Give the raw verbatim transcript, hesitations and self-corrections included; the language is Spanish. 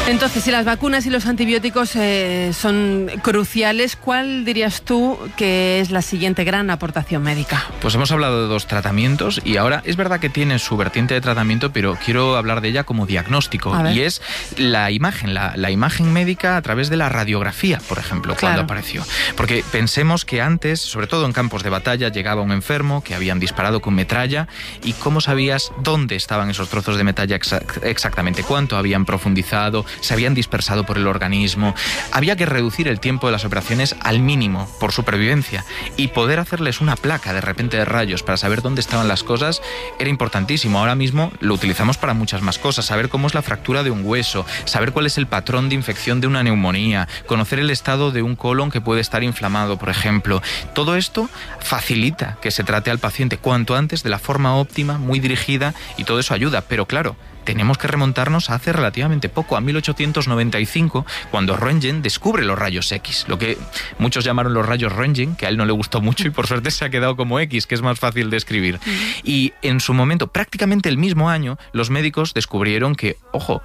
Entonces, si las vacunas y los antibióticos eh, son cruciales, ¿cuál dirías tú que es la siguiente gran aportación médica? Pues hemos hablado de dos tratamientos y ahora es verdad que tiene su vertiente de tratamiento, pero quiero hablar de ella como diagnóstico, y es la imagen, la, la imagen médica a través de la radiografía, por ejemplo, cuando Claro. apareció. Porque pensemos que antes, sobre todo en campos de batalla, llegaba un enfermo que habían disparado con metralla y ¿cómo sabías dónde estaban esos trozos de metralla exa- exactamente? ¿Cuánto habían profundizado? ¿Se habían dispersado por el organismo? Había que reducir el tiempo de las operaciones al mínimo por supervivencia, y poder hacerles una placa de repente de rayos para saber dónde estaban las cosas era importantísimo. Ahora mismo lo utilizamos para muchas más cosas: saber cómo es la fractura de un hueso, saber cuál es el patrón de infección de una neumonía, conocer el estado de un colon que puede estar inflamado, por ejemplo. Todo esto facilita que se trate al paciente cuanto antes, de la forma óptima, muy dirigida, y todo eso ayuda. Pero claro, tenemos que remontarnos a hace relativamente poco, a mil ochocientos noventa y cinco, cuando Röntgen descubre los rayos X, lo que muchos llamaron los rayos Röntgen, que a él no le gustó mucho y por suerte se ha quedado como X, que es más fácil de escribir. Y en su momento, prácticamente el mismo año, los médicos descubrieron que, ojo,